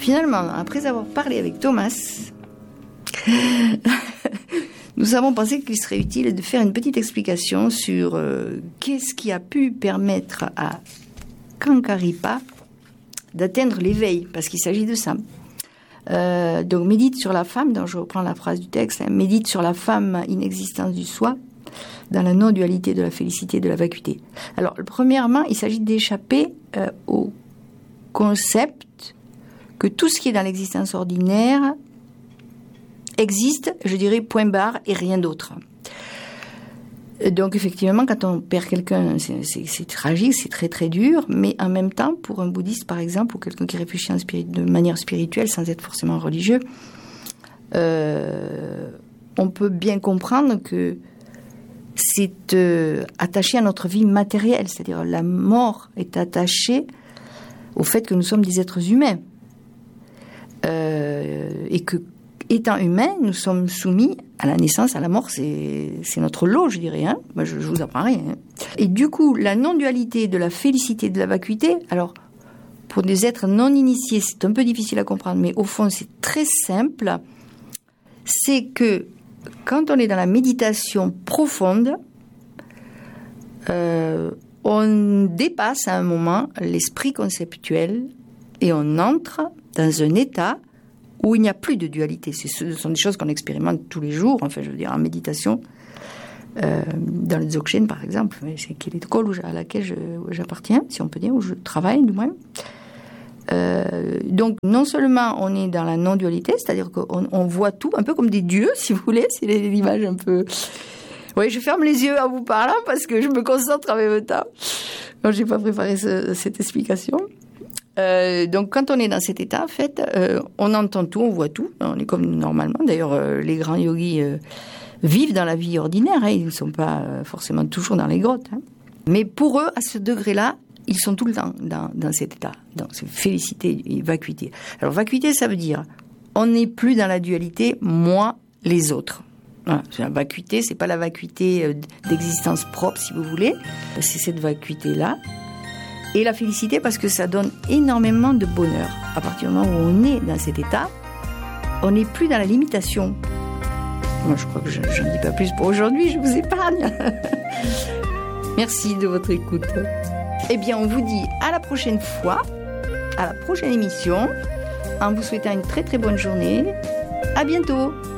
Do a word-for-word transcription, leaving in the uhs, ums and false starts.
finalement, après avoir parlé avec Thomas, nous avons pensé qu'il serait utile de faire une petite explication sur euh, qu'est-ce qui a pu permettre à Tsongkhapa d'atteindre l'éveil, parce qu'il s'agit de ça. Euh, donc, médite sur la femme, donc je reprends la phrase du texte, hein, médite sur la femme, inexistence du soi, dans la non-dualité de la félicité et de la vacuité. Alors, premièrement, il s'agit d'échapper euh, au concept que tout ce qui est dans l'existence ordinaire existe, je dirais, point barre, et rien d'autre. Donc, effectivement, quand on perd quelqu'un, c'est, c'est, c'est tragique, c'est très très dur, mais en même temps, pour un bouddhiste, par exemple, ou quelqu'un qui réfléchit en spirit, de manière spirituelle, sans être forcément religieux, euh, on peut bien comprendre que c'est euh, attaché à notre vie matérielle, c'est-à-dire la mort est attachée au fait que nous sommes des êtres humains, euh, et que, étant humains, nous sommes soumis à la naissance, à la mort, c'est, c'est notre lot, je dirais. Hein. Moi, je, je vous apprends rien. Hein. Et du coup, la non-dualité de la félicité, de la vacuité, alors, pour des êtres non initiés, c'est un peu difficile à comprendre, mais au fond, c'est très simple. C'est que, quand on est dans la méditation profonde, euh, on dépasse à un moment l'esprit conceptuel et on entre dans un état où il n'y a plus de dualité. Ce sont des choses qu'on expérimente tous les jours, enfin, je veux dire, en méditation. Euh, dans le Dzogchen, par exemple, c'est qui est l'école à laquelle je, j'appartiens, si on peut dire, où je travaille, du moins. Euh, donc, non seulement on est dans la non-dualité, c'est-à-dire qu'on on voit tout, un peu comme des dieux, si vous voulez, c'est l'image un peu... Oui, je ferme les yeux en vous parlant parce que je me concentre en même temps. Non, j'ai pas préparé ce, cette explication. Euh, donc, quand on est dans cet état, en fait, euh, on entend tout, on voit tout. On est comme normalement. D'ailleurs, euh, les grands yogis euh, vivent dans la vie ordinaire. Hein, ils ne sont pas euh, forcément toujours dans les grottes. Hein. Mais pour eux, à ce degré-là, ils sont tout le temps dans, dans cet état. Donc, c'est félicité et vacuité. Alors, vacuité, ça veut dire, on n'est plus dans la dualité moi, les autres. Voilà. La vacuité, c'est pas la vacuité d'existence propre, si vous voulez. C'est cette vacuité-là. Et la félicité, parce que ça donne énormément de bonheur. À partir du moment où on est dans cet état, on n'est plus dans la limitation. Moi, je crois que je n'en dis pas plus pour aujourd'hui, je vous épargne. Merci de votre écoute. Eh bien, on vous dit à la prochaine fois, à la prochaine émission, en vous souhaitant une très très bonne journée. À bientôt.